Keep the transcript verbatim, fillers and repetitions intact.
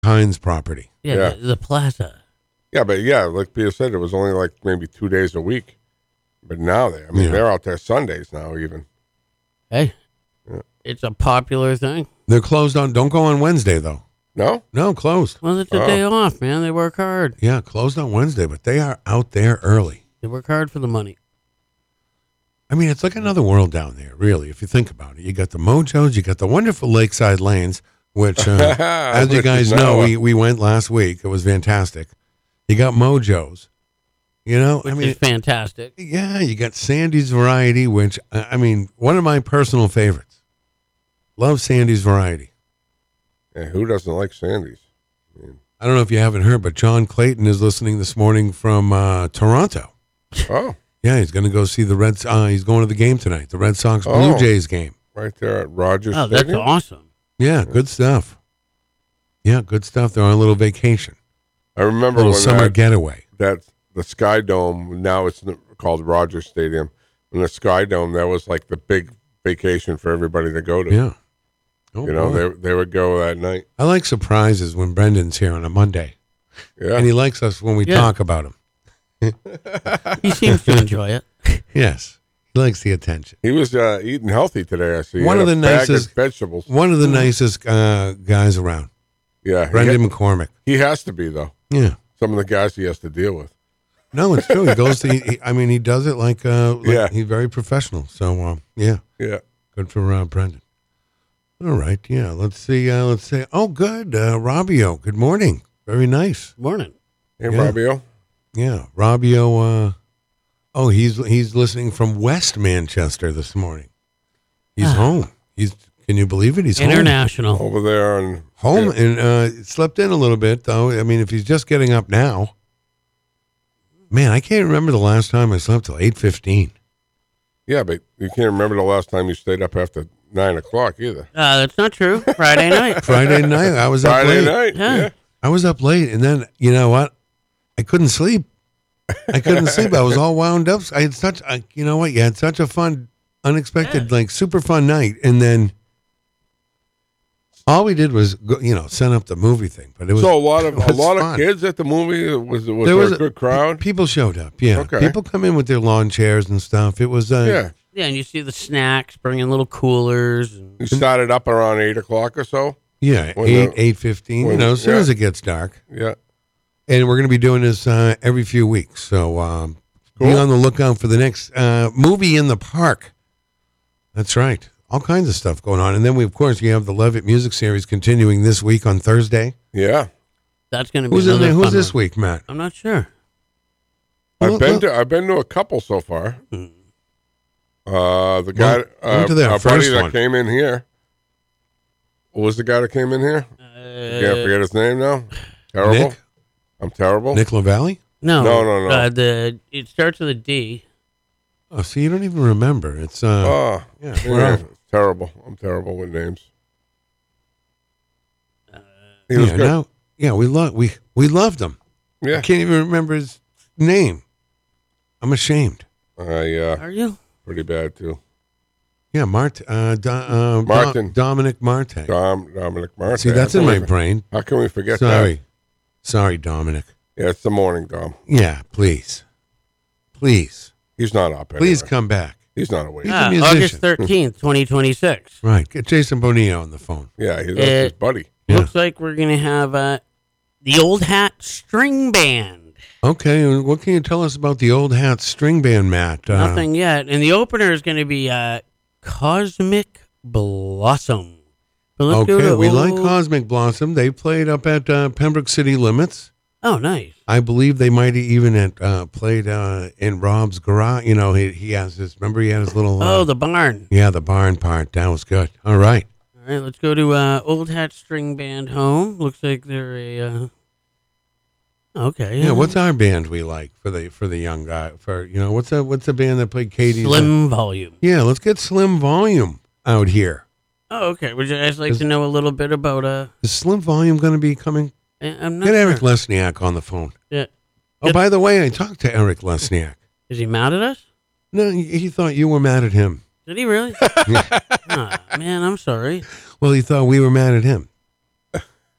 Hines property. Yeah, Yeah. The, the plaza. Yeah, but yeah, like Peter said, it was only like maybe two days a week. But now they, I mean, Yeah. they're out there Sundays now even. Hey, Yeah. it's a popular thing. They're closed on. Don't go on Wednesday though. No? No, closed. Well, it's a Oh. day off, man. They work hard. Yeah, closed on Wednesday, but they are out there early. They work hard for the money. I mean, it's like another world down there, really, if you think about it. You got the Mojos, you got the wonderful Lakeside Lanes, which, uh, as you guys know, we, we went last week. It was fantastic. You got Mojos, you know, Which I mean, is fantastic. yeah, you got Sandy's Variety, which, uh, I mean, one of my personal favorites. Love Sandy's Variety. Yeah, who doesn't like Sandy's? I mean, I don't know if you haven't heard, but John Clayton is listening this morning from uh, Toronto. oh, Yeah, he's going to go see the Red. Uh, he's going to the game tonight, the Red Sox Blue Oh. Jays game. right there at Rogers Oh, that's Stadium. awesome. Yeah, good stuff. Yeah, good stuff. They're on a little vacation, I remember little when summer that, getaway. that the Sky Dome, now it's n- called Rogers Stadium. When the Sky Dome, that was like the big vacation for everybody to go to. Yeah. Oh, You know, boy. they they would go that night. I like surprises when Brendan's here on a Monday, Yeah. and he likes us when we Yeah. talk about him. He seems to enjoy it. Yes, he likes the attention. He was uh, eating healthy today, I see. He One had of a the bag nicest- vegetables. One of the nicest uh, guys around, Yeah. He, Brendan ha- McCormick. he has to be, though. Yeah. Some of the guys he has to deal with. No, it's true. He goes to. He, I mean, he does it like. Uh, like Yeah. He's very professional. So, uh, yeah. Yeah. Good for uh, Brendan. All right, yeah. Let's see. Uh, let's say, oh, good, uh, Robbio. Good morning. Very nice. Morning. Hey, Yeah. Robbio. Yeah, Robbio. Uh, oh, he's he's listening from West Manchester this morning. He's Ah. home. He's. Can you believe it? He's home. International. Over there on Home Yeah. and uh, slept in a little bit though. I mean, if he's just getting up now, man, I can't remember the last time I slept till eight fifteen. Yeah, but you can't remember the last time you stayed up after nine o'clock either. Uh, that's not true. Friday night. Friday night, I was up Friday late. night. Yeah. Yeah. I was up late, and then you know what? I couldn't sleep. I couldn't sleep. I was all wound up. I had such, I, you know what? You had such a fun, unexpected, Yeah. like super fun night, and then all we did was, go, you know, set up the movie thing. But it was So a lot of it a was lot fun. of kids at the movie. Was was There there was a good crowd? People showed up. Yeah, Okay. people come in with their lawn chairs and stuff. It was, uh, Yeah. Yeah, and you see the snacks, bringing little coolers. And, You started up around eight o'clock or so. yeah, When eight the- eight fifteen. You when- know, as soon yeah. as it gets dark. Yeah. And we're going to be doing this uh, every few weeks. So um, be Cool. on the lookout for the next uh, movie in the park. That's right. All kinds of stuff going on. And then, we, of course, you have the Levitt Music Series continuing this week on Thursday. Yeah. that's going to be Who's in another there? Who's fun this one. week, Matt? I'm not sure. Well, I've been well- to I've been to a couple so far. Uh, the guy, Well, uh, went to that our buddy first that one. came in here. What was the guy that came in here? Uh, Can't forget his name now. Terrible. Nick? I'm terrible. Nick LaValle? No, No, no, no. Uh, the it starts with a D. Oh, see, you don't even remember. It's, uh, Oh, yeah. yeah, well, terrible. I'm terrible with names. Uh, He was yeah, good. now, yeah, we, lo- we, we loved him. I Yeah. can't even remember his name. I'm ashamed. I uh, Are you? pretty bad too. Yeah, Mart, uh, Do, uh, Martin. Do- Dominic Marte. Dom Dominic Martin. See, that's How in can my we- brain. How can we forget Sorry. that? Sorry, Dominic. Yeah, it's the morning, Dom. Yeah, please. Please. He's not up. Anyway. Please come back. He's not awake. He's a Ah, musician. August thirteenth, twenty twenty-six. Right. Get Jason Bonilla on the phone. Yeah, he's Uh, his buddy. Yeah. Looks like we're going to have uh, the Old Hat String Band. Okay, and what can you tell us about the Old Hat String Band, Matt? Uh, Nothing yet. And the opener is going to be uh, Cosmic Blossom. But let's go Okay, to we old- like Cosmic Blossom. They played up at uh, Pembroke City Limits. Oh, nice. I believe they might have even at, uh, played uh, in Rob's garage. You know, he, he has this, remember he had his little... Uh, Oh, the barn. yeah, the barn part. That was good. All right. All right, let's go to uh, Old Hat String Band Home. Looks like they're a. Uh... Okay. Yeah, uh, what's our band we like for the for the young guy? For you know, what's the what's the band that played Katie's? Slim Volume. Yeah, let's get Slim Volume out here. Oh, okay. Would you guys like Is- to know a little bit about? Uh, Is Slim Volume going to be coming? I- I'm not Get sure. Eric Lesniak on the phone. Yeah. Oh, Get- by the way, I talked to Eric Lesniak. Is he mad at us? No, he, he thought you were mad at him. Did he really? Ah, man, I'm sorry. Well, he thought we were mad at him.